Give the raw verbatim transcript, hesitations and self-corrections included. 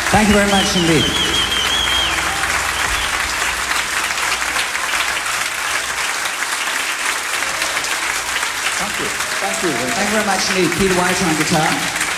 Thank you very much indeed. Thank you. Thank you. Thank you very much indeed. Peter White on guitar.